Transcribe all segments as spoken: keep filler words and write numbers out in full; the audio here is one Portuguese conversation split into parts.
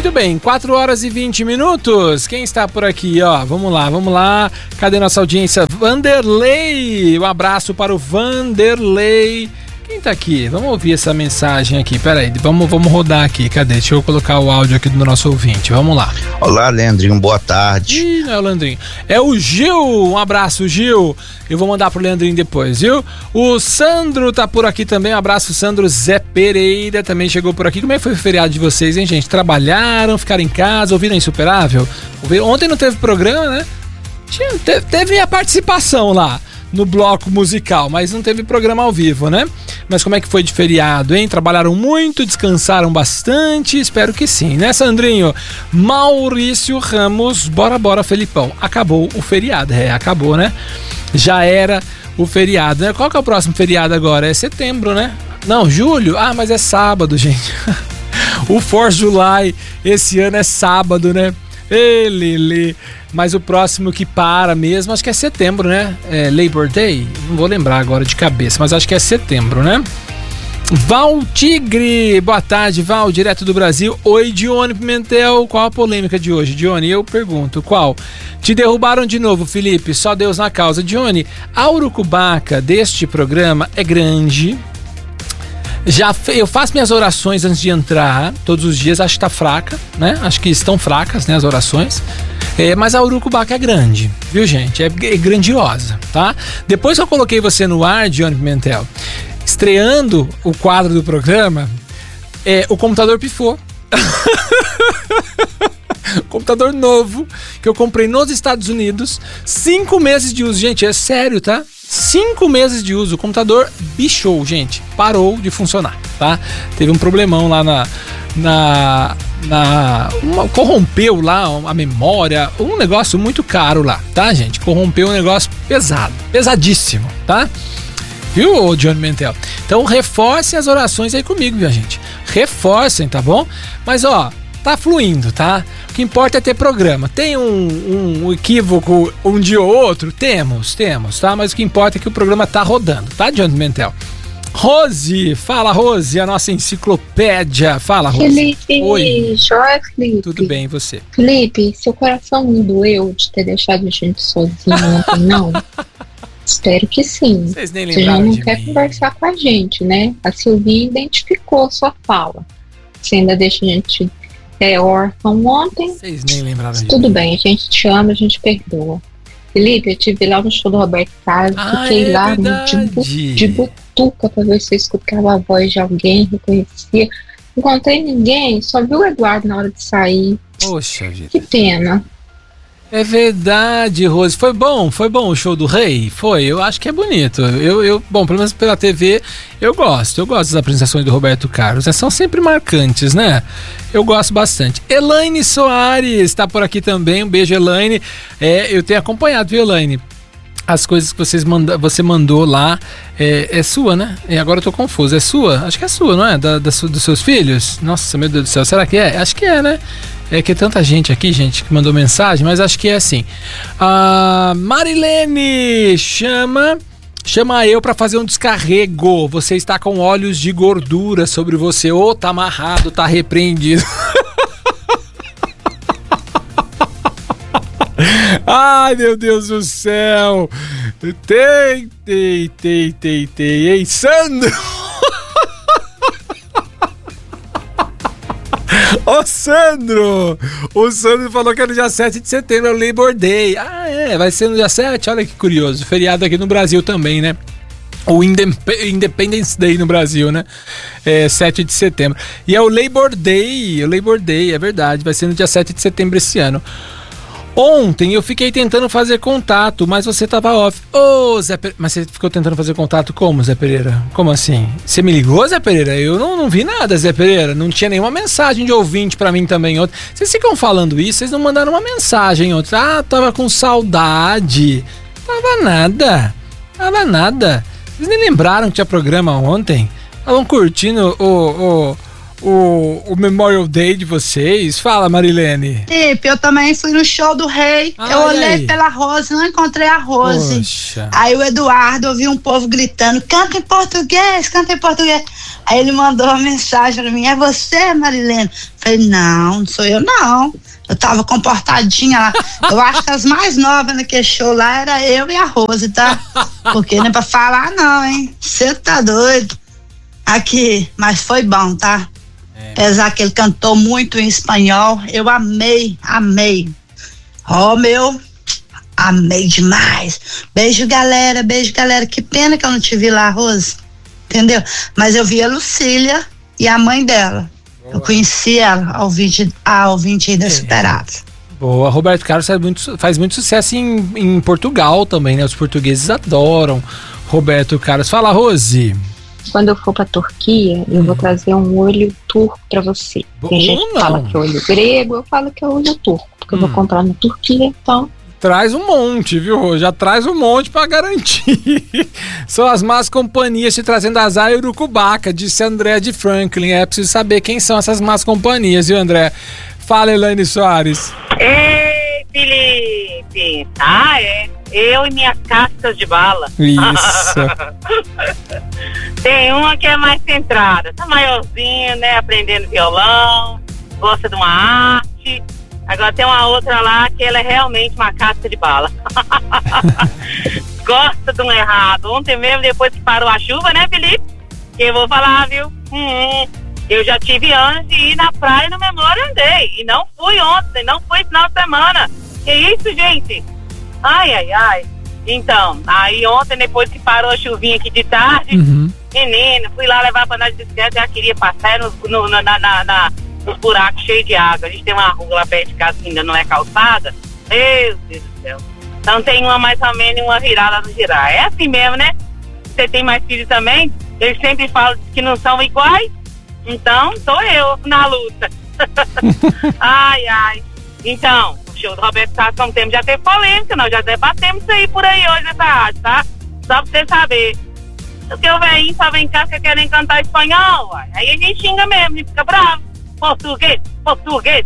Muito bem, quatro horas e vinte minutos. Quem está por aqui, ó? Vamos lá, vamos lá. Cadê nossa audiência? Vanderlei. Um abraço para o Vanderlei. Quem tá aqui? Vamos ouvir essa mensagem aqui. Pera aí, vamos, vamos rodar aqui. Cadê? Deixa eu colocar o áudio aqui do nosso ouvinte. Vamos lá. Olá, Leandrinho, boa tarde. Ih, não é o Leandrinho. É o Gil. Um abraço, Gil. Eu vou mandar pro Leandrinho depois, viu? O Sandro tá por aqui também. Um abraço, Sandro. Zé Pereira também chegou por aqui. Como é que foi o feriado de vocês, hein, gente? Trabalharam, ficaram em casa, ouviram Insuperável? Ontem não teve programa, né? Teve a participação lá no bloco musical, mas não teve programa ao vivo, né? Mas como é que foi de feriado, hein? Trabalharam muito, descansaram bastante? Espero que sim, né, Sandrinho? Maurício Ramos, bora, bora, Felipão. Acabou o feriado, é, acabou, né? Já era o feriado, né? Qual que é o próximo feriado agora? É setembro, né? Não, julho? Ah, mas é sábado, gente. O Fourth of July esse ano é sábado, né? Ele, mas o próximo que para mesmo, acho que é setembro, né? É Labor Day? Não vou lembrar agora de cabeça, mas acho que é setembro, né? Val Tigre, boa tarde, Val, direto do Brasil. Oi, Dione Pimentel, qual a polêmica de hoje? Dione, eu pergunto, qual? Te derrubaram de novo, Felipe, só Deus na causa. Dione, a urucubaca deste programa é grande. Já fe... Eu faço minhas orações antes de entrar, todos os dias, acho que tá fraca, né? Acho que estão fracas, né, as orações. É, mas a urucubaca é grande, viu, gente? É, é grandiosa, tá? Depois que eu coloquei você no ar, Dione Pimentel, estreando o quadro do programa, é, o computador pifou. Computador novo, que eu comprei nos Estados Unidos, cinco meses de uso, gente, é sério, tá? Cinco meses de uso, o computador bichou, gente, parou de funcionar, tá? Teve um problemão lá na... na, na uma, corrompeu lá a memória, um negócio muito caro lá, tá, gente? Corrompeu um negócio pesado, pesadíssimo, tá? Viu, Dione Pimentel? Então reforcem as orações aí comigo, viu, gente? Reforcem, tá bom? Mas, ó, tá fluindo, tá? O que importa é ter programa. Tem um, um equívoco um dia ou outro? Temos, temos, tá? Mas o que importa é que o programa tá rodando, tá, Dione Pimentel? Rose, fala, Rose, a nossa enciclopédia. Fala, Rose. Felipe, oi. Joia, Felipe. Tudo bem, e você? Felipe, seu coração não doeu de ter deixado a gente sozinho ontem, não? Espero que sim. Vocês nem Você já lembraram não de quer mim. conversar com a gente, né? A Silvinha identificou sua fala. Você ainda deixa a gente é, órfão ontem. Vocês nem lembraram de Tudo mim. bem, a gente te ama, a gente perdoa. Felipe, eu estive lá no show do Roberto Carlos, Ah, fiquei é lá verdade. de, bu- de butuca pra ver se eu escutava a voz de alguém, reconhecia. Não encontrei ninguém, só vi o Eduardo na hora de sair. Poxa vida. Que pena. É verdade, Rose. Foi bom, foi bom o show do Rei? Foi, eu acho que é bonito. Eu, eu, bom, pelo menos pela T V, eu gosto. Eu gosto das apresentações do Roberto Carlos, né? São sempre marcantes, né? Eu gosto bastante. Elaine Soares tá por aqui também. Um beijo, Elaine. É, eu tenho acompanhado, viu, Elaine? As coisas que vocês manda, você mandou lá é, é sua, né? E agora eu tô confuso. É sua? Acho que é sua, não é? Da, da, dos seus filhos? Nossa, meu Deus do céu. Será que é? Acho que é, né? É que é tanta gente aqui, gente, que mandou mensagem, mas acho que é assim. A Marilene chama... Chama eu pra fazer um descarrego. Você está com olhos de gordura sobre você. Ô, oh, tá amarrado, tá repreendido. Ai, meu Deus do céu. Tem, tem, tem, tem, tem. Ei, Sandro. Ô, Sandro. O Sandro falou que é no dia sete de setembro, é o Labor Day. Ah, é, vai ser no dia sete? Olha que curioso. Feriado aqui no Brasil também, né? O Indep- Independence Day no Brasil, né? É sete de setembro. E é o Labor Day, o Labor Day, é verdade. Vai ser no dia sete de setembro esse ano. Ontem eu fiquei tentando fazer contato, mas você tava off. Ô, Zé Pereira. Mas você ficou tentando fazer contato como, Zé Pereira? Como assim? Você me ligou, Zé Pereira? Eu não, não vi nada, Zé Pereira. Não tinha nenhuma mensagem de ouvinte pra mim também ontem. Vocês ficam falando isso, vocês não mandaram uma mensagem ontem. Ah, tava com saudade. Tava nada. Tava nada. Vocês nem lembraram que tinha programa ontem? Estavam curtindo o... o o, o Memorial Day de vocês. Fala, Marilene. Felipe, eu também fui no show do Rei. Ah, eu olhei aí? pela Rose, não encontrei a Rose. Poxa. Aí o Eduardo, ouvi um povo gritando, canta em português, canta em português. Aí ele mandou uma mensagem pra mim, é você, Marilene? Falei, não, não sou eu não. Eu tava comportadinha lá. Eu acho que as mais novas naquele show lá era eu e a Rose, tá? Porque não é pra falar não, hein? Você tá doido. Aqui, mas foi bom, tá? É. Apesar que ele cantou muito em espanhol, eu amei, amei. Ó, oh, meu, amei demais. Beijo, galera, beijo, galera. Que pena que eu não te vi lá, Rose. Entendeu? Mas eu vi a Lucília e a mãe dela. Boa. Eu conheci ela, a ouvinte, a ouvinte aí da Superados. Boa, Roberto Carlos faz muito, faz muito sucesso em, em Portugal também, né? Os portugueses adoram Roberto Carlos. Fala, Rose. Quando eu for pra Turquia, hum. eu vou trazer um olho turco pra você. Bom, Tem gente que não. fala que é olho grego, eu falo que é olho turco, porque hum. eu vou comprar na Turquia, então... Traz um monte, viu? Já traz um monte pra garantir. São as más companhias te trazendo azar e urucubaca, disse André de Franklin. É preciso saber quem são essas más companhias, viu, André? Fala, Elaine Soares. Ei, Felipe. Ah, é. Eu e minhas cascas de bala. Isso. Tem uma que é mais centrada. Tá maiorzinha, né? Aprendendo violão. Gosta de uma arte. Agora tem uma outra lá que ela é realmente uma casca de bala. Gosta de um errado. Ontem mesmo, depois que parou a chuva, né, Felipe? Que eu vou falar, viu? Hum, eu já tive anos de ir na praia no Memória Day. E não fui ontem, não fui final de semana. Que isso, gente? Ai, ai, ai. Então, aí ontem, depois que parou a chuvinha aqui de tarde, uhum. menino, fui lá levar pra nós de bicicleta, já queria passar no, no, na, na, na, nos buracos cheios de água. A gente tem uma rua lá perto de casa que ainda não é calçada. Meu Deus do céu. Então tem uma mais ou menos e uma virada no girar. É assim mesmo, né? Você tem mais filhos também? Eles sempre falam que não são iguais. Então, sou eu na luta. Ai, ai. Então, o show do Roberto Carlos, como temos, já teve polêmica, nós já debatemos isso aí por aí hoje nessa rádio, tá? Só pra você saber. Porque o velhinho só vem cá que querem cantar espanhol, uai. Aí a gente xinga mesmo, a gente fica bravo. Português, português.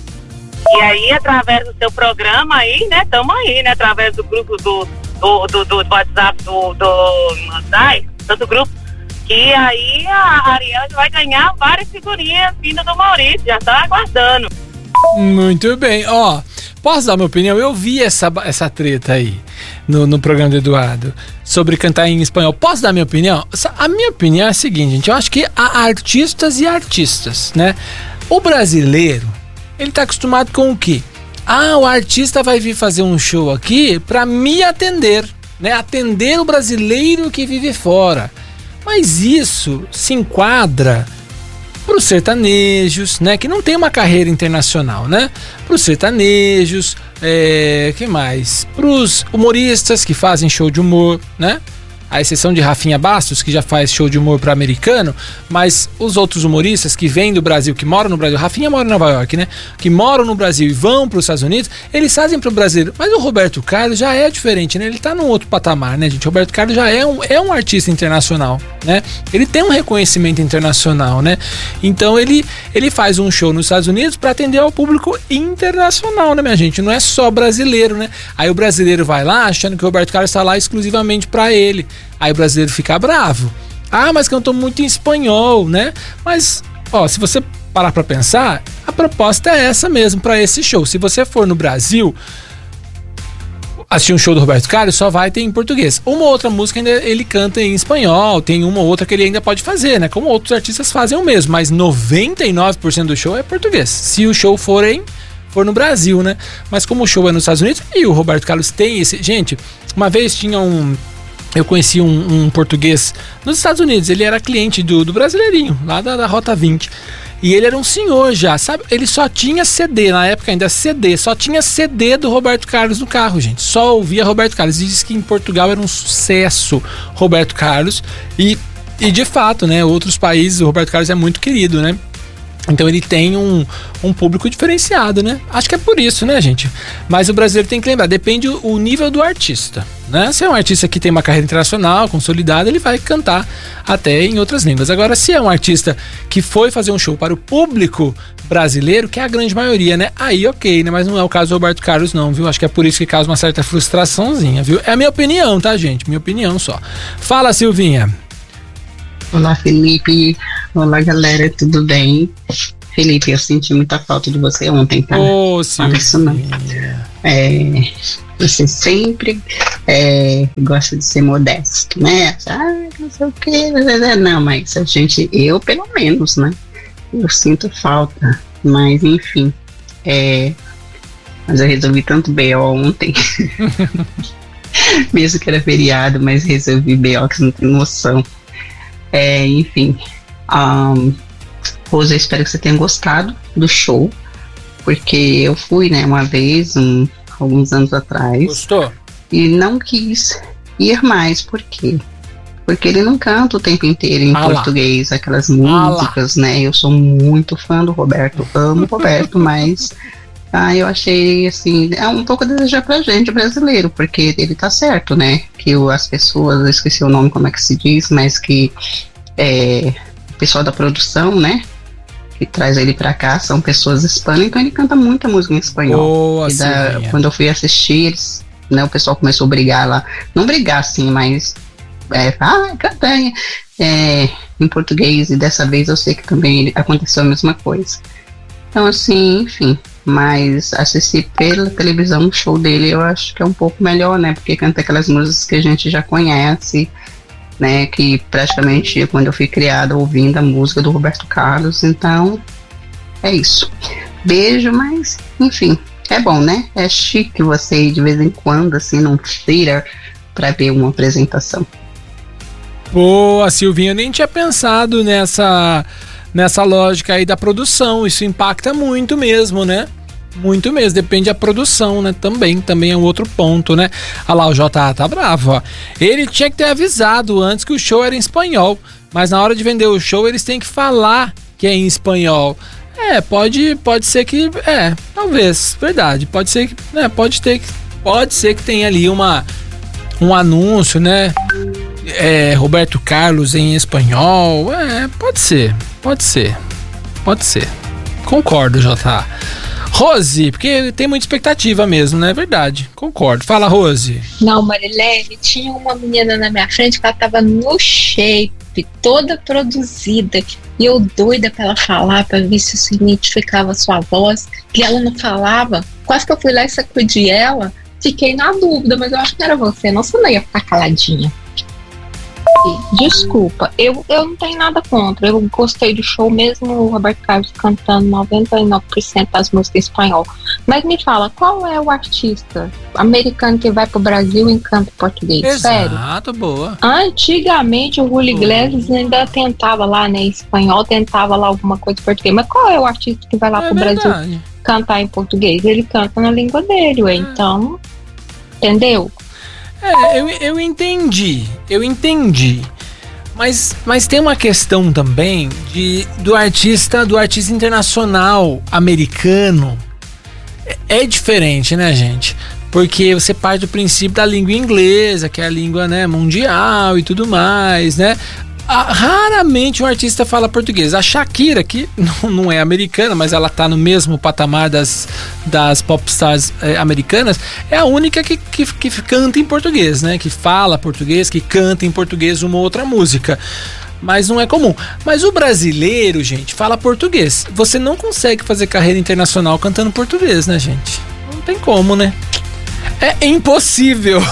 E aí, através do seu programa aí, né, tamo aí, né, através do grupo do, do, do, do WhatsApp do, do, ai, do grupo, que aí a Ariel vai ganhar várias figurinhas vindo do Maurício, já tá aguardando. Muito bem, ó, posso dar minha opinião? Eu vi essa, essa treta aí no, no programa do Eduardo sobre cantar em espanhol. Posso dar minha opinião? A minha opinião é a seguinte, gente, eu acho que há artistas e artistas, né? O brasileiro, ele tá acostumado com o quê? Ah, o artista vai vir fazer um show aqui pra me atender, né? Atender o brasileiro que vive fora. Mas isso se enquadra para os sertanejos, né, que não tem uma carreira internacional, né? Para os sertanejos, é, que mais? Para os humoristas que fazem show de humor, né? A exceção de Rafinha Bastos, que já faz show de humor para americano, mas os outros humoristas que vêm do Brasil, que moram no Brasil, Rafinha mora em Nova York, né? Que moram no Brasil e vão para os Estados Unidos, eles fazem para o brasileiro. Mas o Roberto Carlos já é diferente, né? Ele tá num outro patamar, né, gente? O Roberto Carlos já é um, é um artista internacional, né? Ele tem um reconhecimento internacional, né? Então ele, ele faz um show nos Estados Unidos para atender ao público internacional, né, minha gente? Não é só brasileiro, né? Aí o brasileiro vai lá achando que o Roberto Carlos está lá exclusivamente para ele. Aí o brasileiro fica bravo. Ah, mas cantou muito em espanhol, né? Mas, ó, se você parar pra pensar, a proposta é essa mesmo pra esse show. Se você for no Brasil assistir um show do Roberto Carlos, só vai ter em português. Uma outra música ainda ele canta em espanhol, tem uma outra que ele ainda pode fazer, né? Como outros artistas fazem o mesmo, mas noventa e nove por cento do show é português. Se o show for em for no Brasil, né? Mas como o show é nos Estados Unidos e o Roberto Carlos tem esse... Gente, uma vez tinha um... Eu conheci um, um português nos Estados Unidos, ele era cliente do, do Brasileirinho, lá da, da Rota vinte. E ele era um senhor já, sabe? Ele só tinha C D, na época ainda C D, só tinha C D do Roberto Carlos no carro, gente. Só ouvia Roberto Carlos. E disse que em Portugal era um sucesso Roberto Carlos. E, e de fato, né? Outros países, o Roberto Carlos é muito querido, né? Então ele tem um, um público diferenciado, né? Acho que é por isso, né, gente? Mas o brasileiro tem que lembrar, depende o, o nível do artista, né? Se é um artista que tem uma carreira internacional, consolidada, ele vai cantar até em outras línguas. Agora, se é um artista que foi fazer um show para o público brasileiro, que é a grande maioria, né? Aí ok, né? Mas não é o caso do Roberto Carlos não, viu? Acho que é por isso que causa uma certa frustraçãozinha, viu? É a minha opinião, tá, gente? Minha opinião só. Fala, Silvinha. Olá, Felipe. Olá, galera, tudo bem? Felipe, eu senti muita falta de você ontem, tá? Ô, oh, Silvinha. É, você sempre é, gosta de ser modesto, né? Ah, não sei o que, não, mas a gente, eu pelo menos, né? Eu sinto falta, mas enfim, é, mas eu resolvi tanto B O ontem, mesmo que era feriado, mas resolvi B O que você não tem noção. É, enfim, um, Rosa, eu espero que você tenha gostado do show, porque eu fui, né, uma vez, um, alguns anos atrás. Gostou? E não quis ir mais, por quê? Porque ele não canta o tempo inteiro em ah português, aquelas músicas, ah né? Eu sou muito fã do Roberto, amo o Roberto, mas ah, eu achei, assim, é um pouco a desejar pra gente, brasileiro, porque ele tá certo, né? Que o, as pessoas, eu esqueci o nome, como é que se diz, mas que é, o pessoal da produção, né? Que traz ele pra cá, são pessoas hispanas, então ele canta muita música em espanhol. Oh, e da, quando eu fui assistir, eles, né, o pessoal começou a brigar lá, não brigar assim, mas é, ah, cantanha é, em português, e dessa vez eu sei que também aconteceu a mesma coisa. Então assim, enfim, mas assistir pela televisão o show dele eu acho que é um pouco melhor, né, porque canta aquelas músicas que a gente já conhece, né, que praticamente quando eu fui criada ouvindo a música do Roberto Carlos, então é isso. Beijo, mas enfim, é bom, né? É chique você ir de vez em quando assim num theater pra ver uma apresentação. Boa, Silvinha, eu nem tinha pensado nessa, nessa lógica aí da produção, isso impacta muito mesmo, né? Muito mesmo, depende da produção, né? Também, também é um outro ponto, né? Olha lá, o J A tá bravo, ó. Ele tinha que ter avisado antes que o show era em espanhol, mas na hora de vender o show eles têm que falar que é em espanhol. É, pode, pode ser que, é, talvez, verdade, pode ser que, né? Pode ter, pode ser que tenha ali uma, um anúncio, né? É, Roberto Carlos em espanhol, é, pode ser, pode ser, pode ser. Concordo, J A. Rose, porque tem muita expectativa mesmo, não é verdade? Concordo. Fala, Rose. Não, Marilene, tinha uma menina na minha frente que ela tava no shape, toda produzida, e eu doida pra ela falar, pra ver se isso identificava a sua voz, e ela não falava. Quase que eu fui lá e sacudi ela, fiquei na dúvida, mas eu acho que era você, não, você não ia ficar caladinha. Desculpa, eu, eu não tenho nada contra, eu gostei do show mesmo, o Roberto Carlos cantando noventa e nove por cento das músicas em espanhol. Mas me fala, qual é o artista americano que vai pro Brasil e canta português? Exato, sério? Boa. Antigamente o Julio Iglesias ainda tentava lá, né, em espanhol, tentava lá alguma coisa em português, mas qual é o artista que vai lá é pro verdade. Brasil cantar em português? Ele canta na língua dele, ué, é. Então, entendeu? É, eu, eu entendi, eu entendi, mas, mas tem uma questão também de, do artista, do artista internacional americano, é, é diferente, né, gente? Porque você parte do princípio da língua inglesa, que é a língua, né, mundial e tudo mais, né? Ah, raramente um artista fala português. A Shakira, que não, não é americana, mas ela tá no mesmo patamar das, das popstars eh, americanas, é a única que, que, que canta em português, né? Que fala português, que canta em português uma outra música. Mas não é comum. Mas o brasileiro, gente, fala português. Você não consegue fazer carreira internacional cantando português, né, gente? Não tem como, né? É impossível.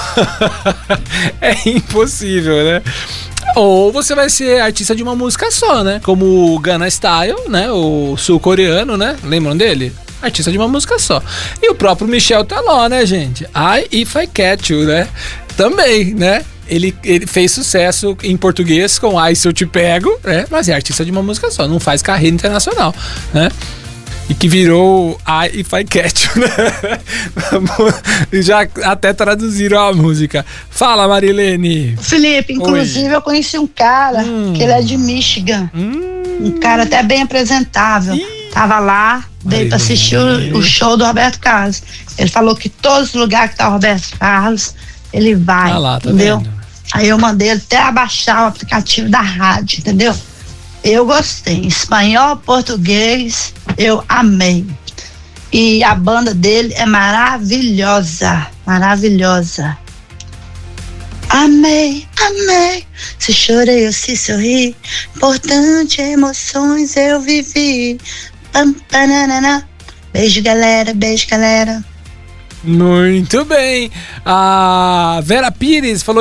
É impossível, né? Ou você vai ser artista de uma música só, né? Como o Gangnam Style, né? O sul-coreano, né? Lembram dele? Artista de uma música só. E o próprio Michel Teló, né, gente? I If I Catch You, né? Também, né? Ele, ele fez sucesso em português com Ai Se Eu Te Pego, né? Mas é artista de uma música só, não faz carreira internacional, né? E que virou I If I Catch You, né? Já até traduziram a música. Fala, Marilene. Felipe, inclusive Oi. Eu conheci um cara, hum. que ele é de Michigan. Hum. Um cara até bem apresentável. Ih. Tava lá, veio pra assistir o, o show do Roberto Carlos. Ele falou que todos os lugares que tá o Roberto Carlos, ele vai, Ah lá, tá entendeu? vendo? Aí eu mandei ele até abaixar o aplicativo da rádio, entendeu? Eu gostei. Espanhol, português, eu amei. E a banda dele é maravilhosa, maravilhosa. Amei, amei. Se chorei ou se sorri, importante emoções eu vivi. Pam, pananana. Beijo, galera, beijo, galera. Muito bem. A Vera Pires falou